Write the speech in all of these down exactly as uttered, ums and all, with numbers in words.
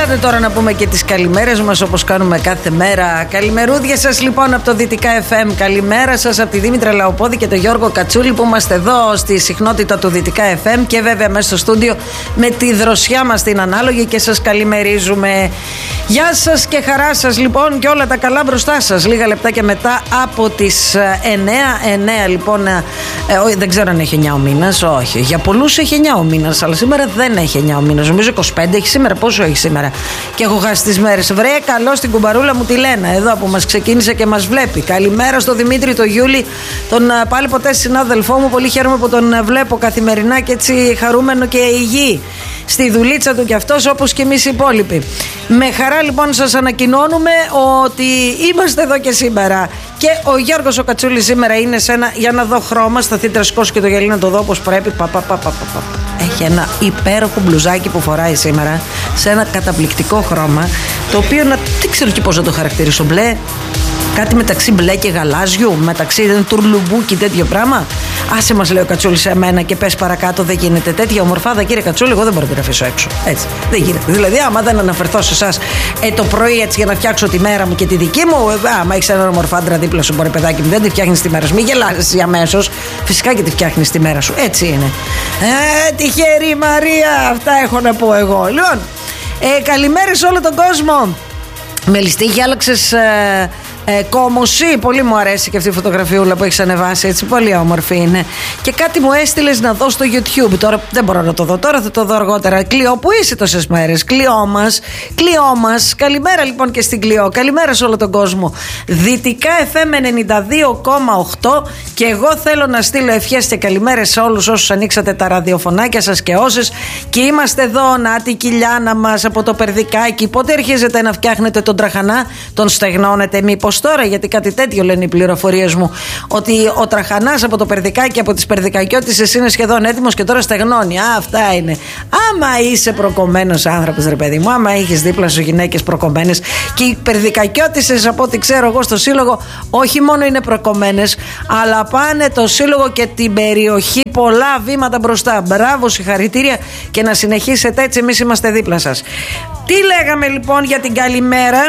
Ελάτε τώρα να πούμε και τις καλημέρες μας όπως κάνουμε κάθε μέρα. Καλημερούδια σας λοιπόν από το Δυτικά εφ εμ. Καλημέρα σας από τη Δήμητρα Λαοπόδη και τον Γιώργο Κατσούλη που είμαστε εδώ στη συχνότητα του Δυτικά εφ εμ και βέβαια μέσα στο στούντιο με τη δροσιά μας την ανάλογη και σας καλημερίζουμε. Γεια σας και χαρά σας λοιπόν και όλα τα καλά μπροστά σας. Λίγα λεπτάκια μετά από τις εννέα. εννέα λοιπόν, ε, δεν ξέρω αν έχει εννέα ο μήνας. Όχι, για πολλούς έχει εννέα ο μήνας, αλλά σήμερα δεν έχει εννέα ο μήνας. Νομίζω είκοσι πέντε έχει σήμερα. Πόσο έχει σήμερα? Και έχω χάσει τις μέρες. Βρε, καλό στην κουμπαρούλα μου τη Λένα, εδώ που μας ξεκίνησε και μας βλέπει. Καλημέρα στο Δημήτρη, το Γιούλη, τον πάλι ποτέ συνάδελφό μου. Πολύ χαίρομαι που τον βλέπω καθημερινά και έτσι χαρούμενο και υγιή στη δουλίτσα του κι αυτός όπως και εμείς οι υπόλοιποι. Με χαρά λοιπόν σας ανακοινώνουμε ότι είμαστε εδώ και σήμερα. Και ο Γιώργος ο Κατσούλης σήμερα είναι σε ένα, για να δω χρώμα, σταθείτε σκόσου και το γυαλί να το δω όπως πρέπει. Πα, πα, πα, πα, πα. Έχει ένα υπέροχο μπλουζάκι που φοράει σήμερα σε ένα καταπληκτικό χρώμα, το οποίο να, δεν ξέρω και πώς να το χαρακτηρίσω. Μπλε, κάτι μεταξύ μπλε και γαλάζιου, μεταξύ τουρλουμπούκι, τέτοιο πράγμα. Άσε μας, λέει ο Κατσούλης σε μένα, και πες παρακάτω. Δεν γίνεται τέτοια ομορφάδα, κύριε Κατσούλη. Εγώ δεν μπορώ να την αφήσω έξω. Έτσι. Δεν γίνεται. Δηλαδή, άμα δεν αναφερθώ σε εσάς ε, το πρωί έτσι για να φτιάξω τη μέρα μου και τη δική μου, ε, άμα έχεις έναν ομορφάντρα δίπλα σου, μπορεί παιδάκι μου, δεν τη φτιάχνεις τη μέρα σου. Μην γελάσεις αμέσως. Φυσικά και τη φτιάχνεις τη μέρα σου. Έτσι είναι. Ε, τυχερή Μαρία, αυτά έχω να πω εγώ. Λοιπόν, ε, καλημέρα σε όλο τον κόσμο. Μελιστή, άλλαξες. Ε, Ε, κόμωση, πολύ μου αρέσει και αυτή η φωτογραφιούλα που έχεις ανεβάσει, έτσι πολύ όμορφη είναι. Και κάτι μου έστειλες να δω στο YouTube. Τώρα δεν μπορώ να το δω, τώρα θα το δω αργότερα. Κλειό, που είσαι τόσες μέρες? Κλειό μας, Κλειό μας. Καλημέρα λοιπόν και στην Κλειό. Καλημέρα σε όλο τον κόσμο. Δυτικά εφ εμ ενενήντα δύο κόμμα οκτώ. Και εγώ θέλω να στείλω ευχές και καλημέρες σε όλους όσους ανοίξατε τα ραδιοφωνάκια σας και όσες. Και είμαστε εδώ, να τη κοιλιάνα μας από το Περδικάκι. Πότε αρχίζετε να φτιάχνετε τον τραχανά, τον στεγνώνετε μήπως τώρα? Γιατί κάτι τέτοιο λένε οι πληροφορίες μου, ότι ο τραχανάς από το Περδικάκι, από τις Περδικακιώτισσες είναι σχεδόν έτοιμος και τώρα στεγνώνει. Α, αυτά είναι. Άμα είσαι προκομμένος άνθρωπος, ρε παιδί μου, άμα έχεις δίπλα σου γυναίκες προκομμένες, και οι Περδικακιώτισσες από ό,τι ξέρω εγώ στο σύλλογο όχι μόνο είναι προκομμένες, αλλά πάνε το σύλλογο και την περιοχή πολλά βήματα μπροστά. Μπράβο, συγχαρητήρια και να συνεχίσετε έτσι, εμείς είμαστε δίπλα σας. Τι λέγαμε λοιπόν για την καλημέρα?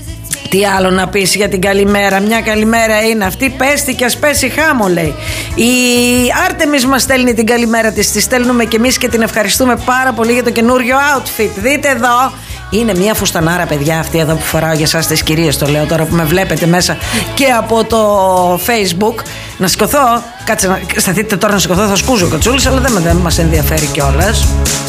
Τι άλλο να πεις για την καλημέρα? Μια καλημέρα είναι αυτή. Πέστη και ας πέσει χάμω, λέει. Η Άρτεμις μας στέλνει την καλημέρα της. Τη στέλνουμε και εμείς και την ευχαριστούμε πάρα πολύ για το καινούριο outfit. Δείτε εδώ. Είναι μια φουστανάρα, παιδιά, αυτή εδώ που φοράω για εσάς τις κυρίες. Το λέω τώρα που με βλέπετε μέσα και από το Facebook. Να σηκωθώ. Κάτσε να σταθείτε τώρα να σηκωθώ. Θα σκούζω ο Κατσούλης, αλλά δεν, δεν μας ενδιαφέρει κιόλας.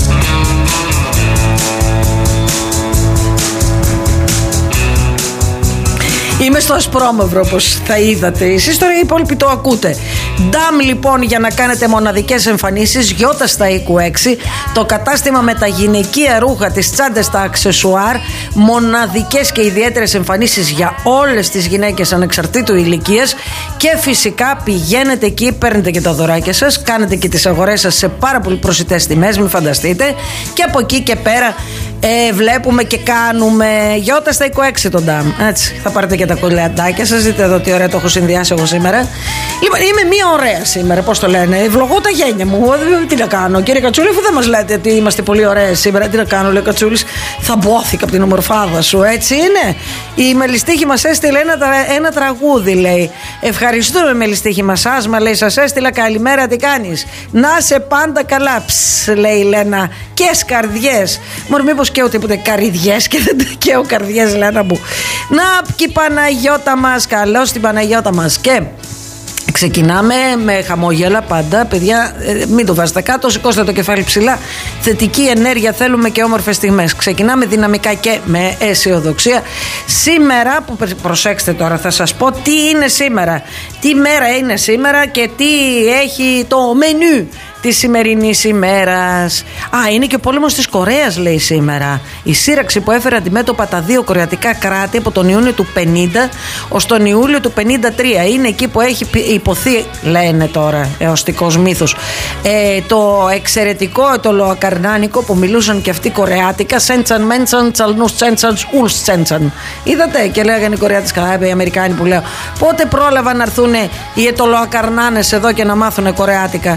Είμαι στο ασπρόμαυρο όπως θα είδατε. Εσείς τώρα οι υπόλοιποι το ακούτε. Ντάμ λοιπόν για να κάνετε μοναδικές εμφανίσεις. Γιώτα στα οίκου έξι. Το κατάστημα με τα γυναικεία ρούχα, τις τσάντες, τα αξεσουάρ. Μοναδικές και ιδιαίτερες εμφανίσεις για όλες τις γυναίκες ανεξαρτήτου ηλικίας. Και φυσικά πηγαίνετε εκεί, παίρνετε και τα δωράκια σας, κάνετε και τις αγορές σας σε πάρα πολύ προσιτές τιμές, μην φανταστείτε. Και από εκεί και πέρα ε, βλέπουμε και κάνουμε. Γιώτα στα οίκου έξι τον Ντάμ. Έτσι, θα πάρετε και τα κολεαντάκια σας. Δείτε εδώ τι ωραία το έχω συνδυάσει εγώ σήμερα. Λοιπόν, είμαι μία ωραία σήμερα. Πώς το λένε? Ευλογώ τα γένια μου. Τι να κάνω, κύριε Κατσούλη, αφού δεν μας λέτε ότι είμαστε πολύ ωραίες σήμερα. Τι να κάνω, λέει ο Κατσούλης. Θα μπόθηκα από την ομορφάδα σου, έτσι είναι. Η Μελιστήχη μας έστειλε ένα, ένα τραγούδι, λέει. Ευχαριστούμε, Μελιστήχη μας. Άσμα, λέει, σας έστειλα καλημέρα, τι κάνεις? Να σε πάντα καλά. Ψ, λέει η Λένα. Και σκαρδιές. Μωρή, μήπως και ούτε καρδιές και δεν καίω καρδιές, Λένα μου. Να, και η Παναγιώτα μας. Καλώς την Παναγιώτα μας. Και ξεκινάμε με χαμόγελα πάντα. Παιδιά, μην το βάζετε κάτω, σηκώστε το κεφάλι ψηλά. Θετική ενέργεια θέλουμε και όμορφες στιγμές. Ξεκινάμε δυναμικά και με αισιοδοξία. Σήμερα, που προσέξτε τώρα, θα σας πω τι είναι σήμερα. Τι μέρα είναι σήμερα και τι έχει το μενού της σημερινής ημέρας. Α, είναι και ο πόλεμος της Κορέας, λέει σήμερα. Η σύραξη που έφερε αντιμέτωπα τα δύο κορεατικά κράτη από τον Ιούνιο του πενήντα ως τον Ιούλιο του πενήντα τρία. Είναι εκεί που έχει υποθεί, λένε τώρα, εωστικός μύθος, ε, το εξαιρετικό, το λοακαρνάνικο που μιλούσαν και αυτοί κορεάτικα. Σέντσαν, μέντσαν, τσαλνούς, τσέντσαν, ουλς τσέντσαν. Είδατε, και λέγανε οι Κορεάτες, καλά, οι Αμερικάνοι που λέω. Πότε πρόλαβαν να έρθουν οι ετωλοακαρνάνες εδώ και να μάθουν κορεάτικα?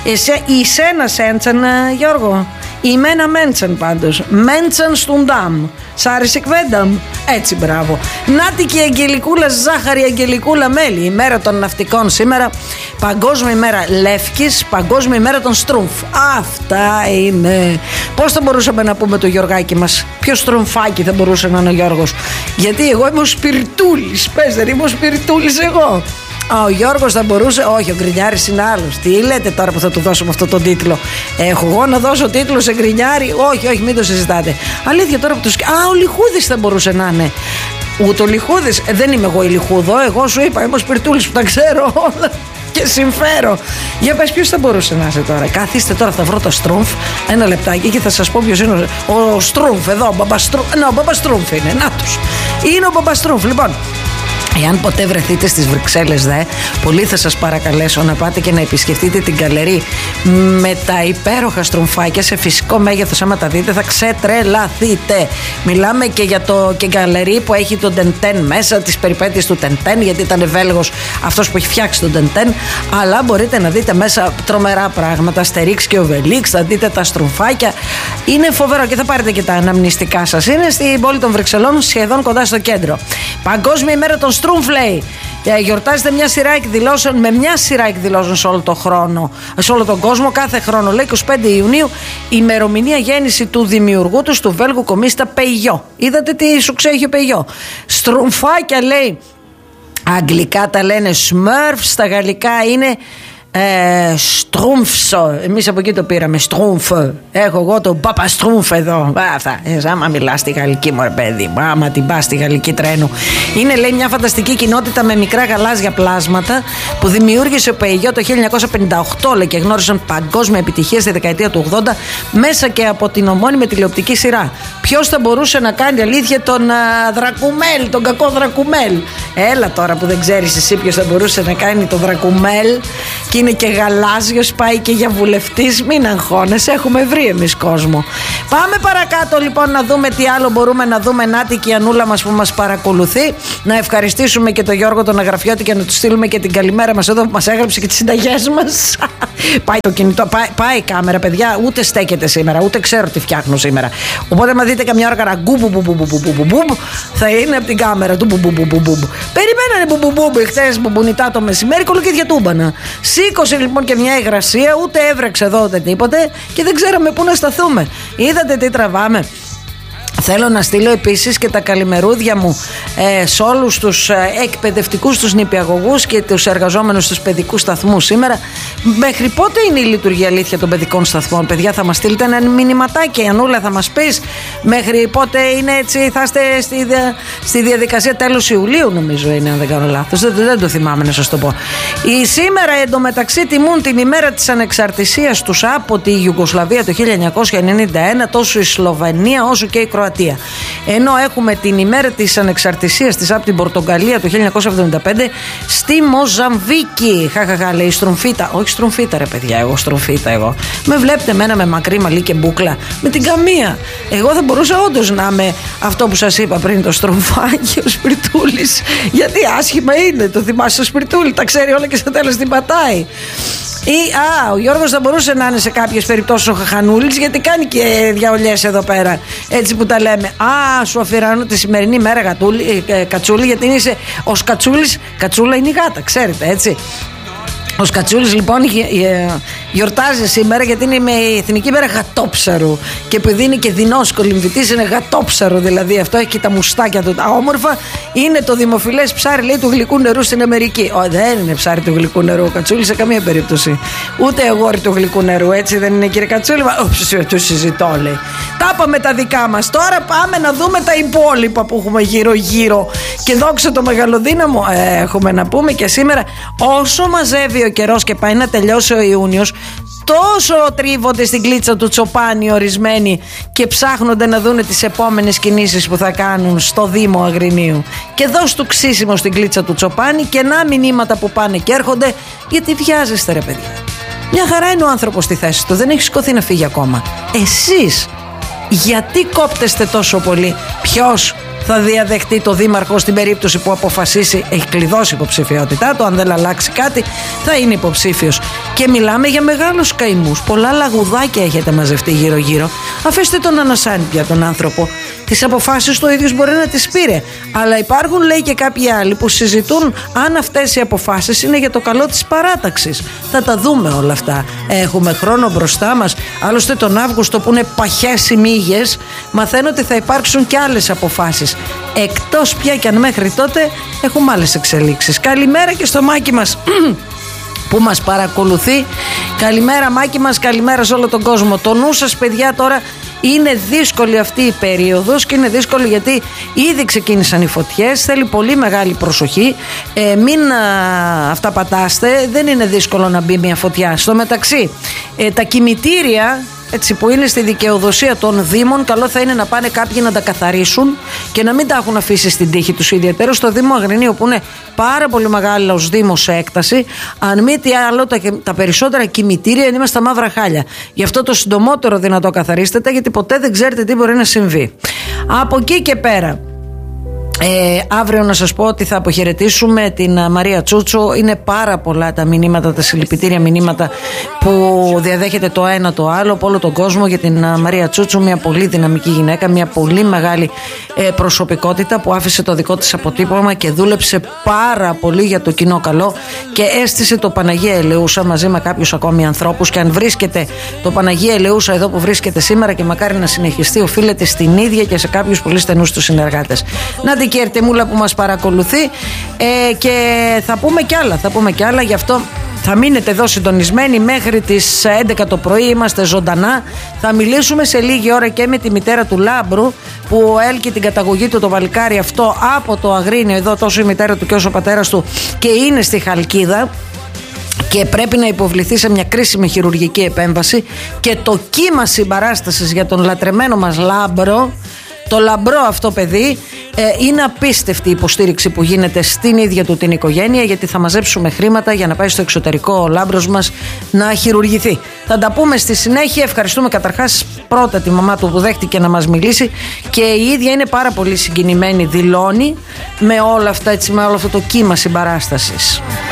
Εσέ, η σένα σέντσαν, Γιώργο. Η μένα μέντσαν πάντως. Μέντσαν στον ντάμ. Σ' άρεσε εκβέντα μου. Έτσι, μπράβο. Νάτι και η Αγγελικούλα ζάχαρη, Αγγελικούλα μέλι. Η μέρα των ναυτικών σήμερα. Παγκόσμια ημέρα Λεύκης. Παγκόσμια ημέρα των Στρούμφ. Αυτά είναι. Πώς θα μπορούσαμε να πούμε το Γιωργάκι μας? Ποιο στρομφάκι θα μπορούσε να είναι ο Γιώργος? Γιατί εγώ είμαι ο Σπιρτούλης. Πες, δεν είμαι ο Σπιρτούλης εγώ? Α, ο Γιώργος θα μπορούσε. Όχι, ο Γκρινιάρης είναι άλλος. Τι λέτε τώρα που θα του δώσουμε αυτό τον τίτλο? Έχω εγώ να δώσω τίτλο σε Γκρινιάρη? Όχι, όχι, μην το συζητάτε. Αλήθεια τώρα που του. Α, ο Λιχούδης θα μπορούσε να είναι. Ούτε ο Λιχούδης. Δεν είμαι εγώ η Λιχούδο. Εγώ σου είπα, είμαι ο Σπιρτούλης που τα ξέρω όλα και συμφέρω. Για πες, ποιος θα μπορούσε να είσαι τώρα? Καθίστε τώρα, θα βρω το Στρούμφ. Ένα λεπτάκι και θα σας πω ποιος είναι ο, ο Στρούμφ εδώ. Ο Μπαμπαστρούμφ. Ναι, ο Μπαμπαστρούμφ είναι. Να τους. Είναι ο Μπαμπαστρούμφ. Λοιπόν. Εάν ποτέ βρεθείτε στις Βρυξέλλες, δε, πολύ θα σας παρακαλέσω να πάτε και να επισκεφτείτε την γκαλερί με τα υπέροχα στρομφάκια σε φυσικό μέγεθος. Άμα τα δείτε θα ξετρελαθείτε. Μιλάμε και για το και γκαλερί που έχει τον Τεντέν μέσα, τις περιπέτειες του Τεντέν, γιατί ήταν Βέλγος αυτός που έχει φτιάξει τον Τεντέν. Αλλά μπορείτε να δείτε μέσα τρομερά πράγματα, Αστερίξ και Οβελίξ, θα δείτε τα στρομφάκια. Είναι φοβερό και θα πάρετε και τα αναμνηστικά σας. Είναι στην πόλη των Βρυξελών, σχεδόν κοντά στο κέντρο. Παγκόσμια ημέρα των Στρούμφ, λέει. Γιορτάζεται μια σειρά εκδηλώσεων, με μια σειρά εκδηλώσεων σε όλο τον χρόνο, σε όλο τον κόσμο, κάθε χρόνο. Λέει είκοσι πέντε Ιουνίου, ημερομηνία γέννηση του δημιουργού του, του Βέλγου κομίστα Πεϊό. Είδατε τι σου ξέχει ο Πεϊό? Στρομφάκια, λέει. Αγγλικά τα λένε Smurfs, στα γαλλικά είναι Ε, Στρούμφσο. Εμείς από εκεί το πήραμε. Στρούμφ. Έχω εγώ τον Παπαστρούμφ εδώ. Αυτά. Ε, άμα μιλάς στη γαλλική, μωρέ παιδί, άμα την πας στη γαλλική τρένου. Είναι, λέει, μια φανταστική κοινότητα με μικρά γαλάζια πλάσματα που δημιούργησε ο Πεϊό το χίλια εννιακόσια πενήντα οκτώ, λέει, και γνώρισαν παγκόσμια επιτυχία στη δεκαετία του ογδόντα μέσα και από την ομώνυμη τηλεοπτική σειρά. Ποιος θα μπορούσε να κάνει, αλήθεια, τον α, Δρακουμέλ, τον κακό Δρακουμέλ? Έλα τώρα που δεν ξέρεις εσύ ποιος θα μπορούσε να κάνει τον Δρακουμέλ. Και είναι και γαλάζιος, πάει και για βουλευτής. Μην αγχώνεσαι, έχουμε βρει εμείς κόσμο. Πάμε παρακάτω λοιπόν να δούμε τι άλλο μπορούμε να δούμε. Νάτι και η Ανούλα μας που μας παρακολουθεί. Να ευχαριστήσουμε και τον Γιώργο τον Αγραφιώτη και να του στείλουμε και την καλημέρα μας εδώ που μας έγραψε και τις συνταγές μας. Πάει το κινητό, πάει, πάει η κάμερα, παιδιά. Ούτε στέκεται σήμερα, ούτε ξέρω τι φτιάχνω σήμερα. Οπότε, μα δείτε καμιά ώρα κανένα γκουμπουμπουμπουμπουμπουμπουμπουμπ, θα είναι από την κάμερα του μπουμπουμπουμπουμπουμπ. Περιμένανε μπουμπουμπουμπ χθες μπουμπουνιτά το μεσημέρι, κολοκύδια τούμπανα. Σήκωσε λοιπόν και μια υγρασία, ούτε έβρεξε εδώ ούτε τίποτε και δεν ξέραμε πού να σταθούμε. Είδατε τι τραβάμε. Θέλω να στείλω επίσης και τα καλημερούδια μου ε, σε όλους τους ε, εκπαιδευτικούς, τους νηπιαγωγούς και τους εργαζόμενους στους παιδικούς σταθμούς σήμερα. Μέχρι πότε είναι η λειτουργία, αλήθεια, των παιδικών σταθμών? Παιδιά, θα μας στείλετε ένα μηνυματάκι. Η Ανούλα θα μας πεις μέχρι πότε είναι έτσι? Θα είστε στη, δια, στη διαδικασία τέλος Ιουλίου, νομίζω είναι, αν δεν κάνω λάθος. Δεν, δεν το θυμάμαι να σας το πω. Η σήμερα εντωμεταξύ τιμούν την ημέρα της ανεξαρτησίας τους από τη Ιουγκοσλαβία το χίλια εννιακόσια ενενήντα ένα, τόσο η Σλοβενία όσο και η Κροατία. Ενώ έχουμε την ημέρα της ανεξαρτησίας της από την Πορτογαλία το χίλια εννιακόσια εβδομήντα πέντε στη Μοζαμβίκη. Χαχαχα, λέει στρομφίτα. Όχι στρομφίτα, ρε παιδιά, εγώ στρομφίτα εγώ. Με βλέπετε εμένα με μακρύ μαλλί και μπούκλα? Με την καμία. Εγώ θα μπορούσα όντως να είμαι αυτό που σας είπα πριν, το στρομφάκι, ο Σπιρτούλης. Γιατί άσχημα είναι, το θυμάσαι το Σπιρτούλη, τα ξέρει όλα και στο τέλος την πατάει. Ή, α, ο Γιώργος θα μπορούσε να είναι σε κάποιες περιπτώσεις ο Χαχανούλης, γιατί κάνει και διαολιές εδώ πέρα. Έτσι που τα λέμε. Α, σου αφιερώνω τη σημερινή μέρα γατούλη, ε, Κατσούλη, γιατί είσαι ο Σκατσούλης. Κατσούλα είναι η γάτα, ξέρετε, έτσι. Ο Σκατσούλης λοιπόν γιορτάζει σήμερα γιατί είναι η εθνική μέρα γατόψαρου. Και επειδή είναι και δεινός κολυμβητής, είναι γατόψαρο δηλαδή. Αυτό έχει και τα μουστάκια του τα όμορφα. Είναι το δημοφιλές ψάρι, λέει, του γλυκού νερού στην Αμερική. Ω, δεν είναι ψάρι του γλυκού νερού ο Κατσούλης σε καμία περίπτωση. Ούτε αγόρι του γλυκού νερού, έτσι δεν είναι, κύριε Κατσούλη? Όψη, του συζητώ, λέει. Τα είπαμε τα δικά μας. Τώρα πάμε να δούμε τα υπόλοιπα που έχουμε γύρω-γύρω. Και δόξα το μεγαλοδύναμο, ε, έχουμε να πούμε και σήμερα, όσο μαζεύει ο καιρός και πάει να τελειώσει ο Ιούνιος, τόσο τρίβονται στην κλίτσα του Τσοπάνη ορισμένοι και ψάχνονται να δούνε τις επόμενες κινήσεις που θα κάνουν στο Δήμο Αγρινίου. Και δώσ' του ξύσιμο στην κλίτσα του Τσοπάνη και να μηνύματα που πάνε και έρχονται, γιατί βιάζεστε, ρε παιδιά. Μια χαρά είναι ο άνθρωπος στη θέση του, δεν έχει σηκωθεί να φύγει ακόμα. Εσείς γιατί κόπτεστε τόσο πολύ? Ποιος? θα διαδεχτεί το δήμαρχο στην περίπτωση που αποφασίσει, έχει κλειδώσει υποψηφιότητά του, αν δεν αλλάξει κάτι θα είναι υποψήφιος. Και μιλάμε για μεγάλους καημούς, πολλά λαγουδάκια έχετε μαζευτεί γύρω γύρω. Αφήστε τον να ανασάνει πια τον άνθρωπο. Τις αποφάσεις του ο ίδιος μπορεί να τις πήρε, αλλά υπάρχουν, λέει, και κάποιοι άλλοι που συζητούν αν αυτές οι αποφάσεις είναι για το καλό της παράταξης. Θα τα δούμε όλα αυτά. Έχουμε χρόνο μπροστά μας. Άλλωστε τον Αύγουστο, που είναι παχές οι μύγες, μαθαίνω ότι θα υπάρξουν και άλλες αποφάσεις. Εκτός πια κι αν μέχρι τότε έχουμε άλλες εξελίξεις. Καλημέρα και στο Μάκη μας που μας παρακολουθεί. Καλημέρα Μάκη μας, καλημέρα σε όλο τον κόσμο. Το νου σας, παιδιά, τώρα είναι δύσκολη αυτή η περίοδος και είναι δύσκολη γιατί ήδη ξεκίνησαν οι φωτιές, θέλει πολύ μεγάλη προσοχή, ε, μην α, αυταπατάστε, δεν είναι δύσκολο να μπει μια φωτιά. Στο μεταξύ, ε, τα κημητήρια, έτσι, που είναι στη δικαιοδοσία των Δήμων, καλό θα είναι να πάνε κάποιοι να τα καθαρίσουν και να μην τα έχουν αφήσει στην τύχη τους. Ιδιαίτερα στο Δήμο Αγρινίου, που είναι πάρα πολύ μεγάλος δήμος σε έκταση, αν μη τι άλλο, τα, τα περισσότερα κημητήρια είναι στα μαύρα χάλια. Γι' αυτό το συντομότερο δυνατό καθαρίστε τα, γιατί ποτέ δεν ξέρετε τι μπορεί να συμβεί. Από εκεί και πέρα, Ε, αύριο να σας πω ότι θα αποχαιρετήσουμε την Μαρία Τσούτσου. Είναι πάρα πολλά τα μηνύματα, τα συλληπιτήρια μηνύματα που διαδέχεται το ένα το άλλο από όλο τον κόσμο για την Μαρία Τσούτσου. Μια πολύ δυναμική γυναίκα, μια πολύ μεγάλη ε, προσωπικότητα που άφησε το δικό της αποτύπωμα και δούλεψε πάρα πολύ για το κοινό καλό και έστησε το Παναγία Ελεούσα μαζί με κάποιους ακόμη ανθρώπους. Και αν βρίσκεται το Παναγία Ελεούσα εδώ που βρίσκεται σήμερα, και μακάρι να συνεχιστεί, οφείλεται στην ίδια και σε κάποιους πολύ στενούς τους συνεργάτες. Να και η Αρτεμούλα που μας παρακολουθεί, ε, και θα πούμε κι άλλα, θα πούμε κι άλλα, γι' αυτό θα μείνετε εδώ συντονισμένοι μέχρι τις έντεκα το πρωί, είμαστε ζωντανά. Θα μιλήσουμε σε λίγη ώρα και με τη μητέρα του Λάμπρου, που έλκει την καταγωγή του το βαλκάρι αυτό από το Αγρίνιο, εδώ τόσο η μητέρα του και όσο ο πατέρας του, και είναι στη Χαλκίδα και πρέπει να υποβληθεί σε μια κρίσιμη χειρουργική επέμβαση, και το κύμα συμπαράστασης για τον λατρεμένο μας Λάμπρο, το λαμπρό αυτό παιδί, ε, είναι απίστευτη η υποστήριξη που γίνεται στην ίδια του την οικογένεια, γιατί θα μαζέψουμε χρήματα για να πάει στο εξωτερικό ο Λάμπρος μας να χειρουργηθεί. Θα τα πούμε στη συνέχεια. Ευχαριστούμε καταρχάς πρώτα τη μαμά του που δέχτηκε να μας μιλήσει, και η ίδια είναι πάρα πολύ συγκινημένη, δηλώνει, με όλα αυτά, έτσι, με όλο αυτό το κύμα συμπαράστασης.